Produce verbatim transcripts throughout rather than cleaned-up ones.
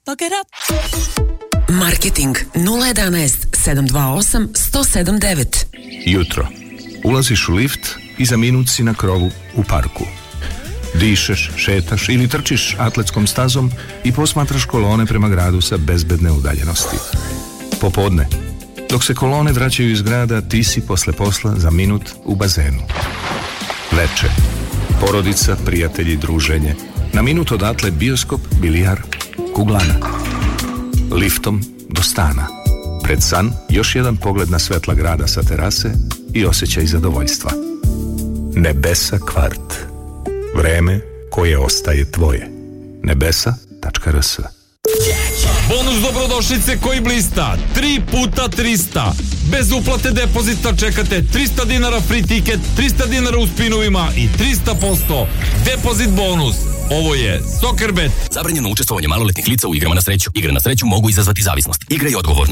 fuck it up. Marketing nula jedanaest sedam dva osam sto sedam devet. Jutro. Ulaziš u lift i za minut si na krovu u parku. Dišeš, šetaš ili trčiš atletskom stazom i posmatraš kolone prema gradu sa bezbedne udaljenosti. Popodne. Dok se kolone vraćaju iz grada, ti si posle posla za minut u bazenu. Veče. Porodica, prijatelji, druženje. Na minut odatle bioskop, bilijar, kuglana. Liftom do stana. Pred san još jedan pogled na svetla grada sa terase i osjećaj zadovoljstva. Nebesa kvart. Vreme koje ostaje tvoje. nebesa tačka r s. Bonus dobrodošlice koji blista. Tri puta trista. Bez uplate depozita čekate trista dinara free ticket, trista dinara u spinovima i trista posto depozit bonus. Ovo je Soccerbet. Zabranjeno učestvovanje maloletnih lica u igrama na sreću. Igre na sreću mogu izazvati zavisnost. Igraj odgovorno.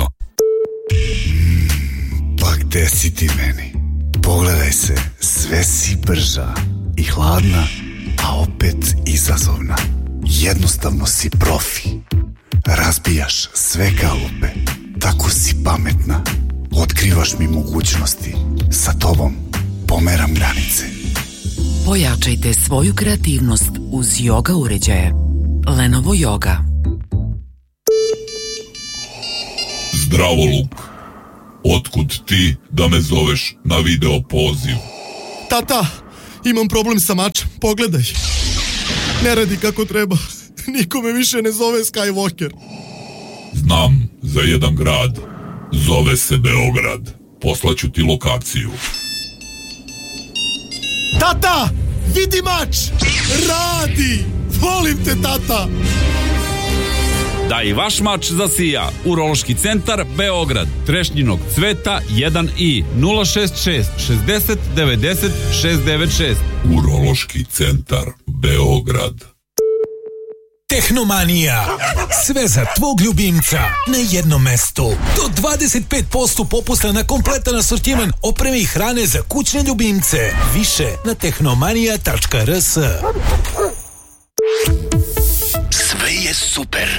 Mm, pa gde si ti meni? Pogledaj se, sve si brža i hladna, a opet izazovna. Jednostavno si profi. Razbijaš sve kalupe. Tako si pametna. Otkrivaš mi mogućnosti. Sa tobom pomeram granice. Pojačajte svoju kreativnost uz yoga uređaje. Lenovo Yoga. Zdravo, Luk. Otkud ti da me zoveš na video poziv? Tata, imam problem sa mačem, pogledaj. Ne radi kako treba. Niko me više ne zove Skywalker. Znam za jedan grad. Zove se Beograd. Poslaću ti lokaciju. Tata, vidi mač! Radi! Volim te, tata! Da i vaš mač zasija. Urološki centar Beograd. Trešnjinog cveta jedan i nula šest šest šezdeset devedeset šest devet šest. Urološki centar Beograd. Tehnomanija. Sve za tvog ljubimca na jednom mestu. Do dvadeset pet posto popusta na kompletan asortiman opreme i hrane za kućne ljubimce. Više na tehnomanija tačka r s. Sve je super.